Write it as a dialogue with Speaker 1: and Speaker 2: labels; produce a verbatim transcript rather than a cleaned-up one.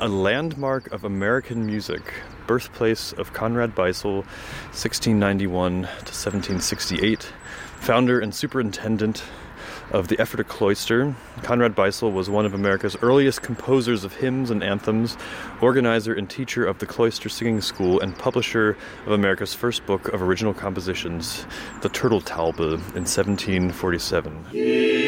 Speaker 1: a landmark of American music, birthplace of Conrad Beissel, sixteen ninety-one to seventeen sixty-eight, founder and superintendent of the Ephrata Cloister. Conrad Beissel was one of America's earliest composers of hymns and anthems, organizer and teacher of the Cloister Singing School, and publisher of America's first book of original compositions, the Turteltaube, in seventeen forty-seven.